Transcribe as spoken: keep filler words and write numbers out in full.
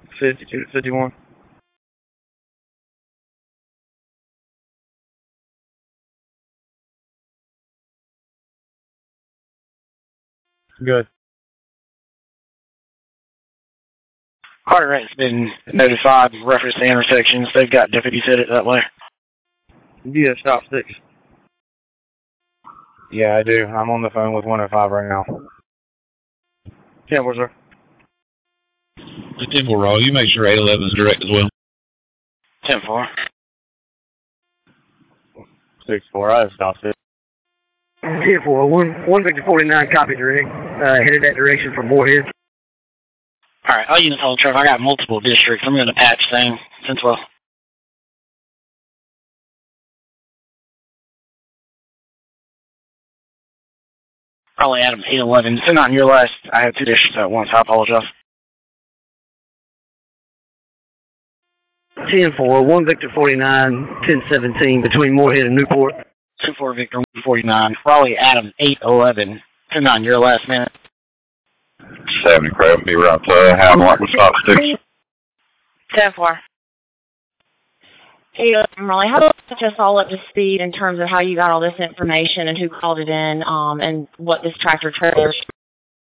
fifty-two to fifty-one. Good. Heart rate's been notified, reference to intersections. They've got deputies hit it that way. Do you have stop sticks? Yeah, I do. I'm on the phone with one oh five right now. ten four, sir. ten four, Raw. You make sure eight eleven is direct as well. ten four. six four, I have stop six. ten four, one, one Victor forty-nine, copy direct. Uh, headed that direction from Moorhead. Alright, all units hold traffic. I got multiple districts. I'm going to patch thing. ten twelve. Probably Adam eight eleven. So not in your last. I had two districts at once. I apologize. ten four, one Victor forty-nine, ten seventeen between Moorhead and Newport. two four Victor forty-nine. Raleigh Adam eight eleven. two nine, your last minute. seventy, Crab. Be right to Hamlock with stop sticks. ten four. Hey, um, Raleigh, how about catch us all up to speed in terms of how you got all this information and who called it in, um, and what this tractor trailer